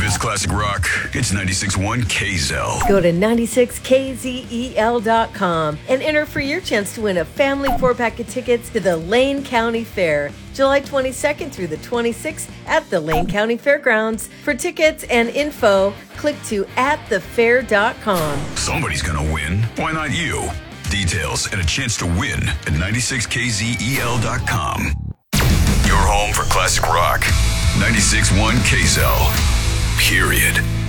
It's classic rock. It's 96.1 KZEL. Go to 96kzel.com and enter for your chance to win a family 4-pack of tickets to the Lane County Fair, July 22nd through the 26th at the Lane County Fairgrounds. For tickets and info, click to atthefair.com. Somebody's gonna win. Why not you? Details and a chance to win at 96kzel.com. Your home for classic rock. 96.1 KZEL. Period.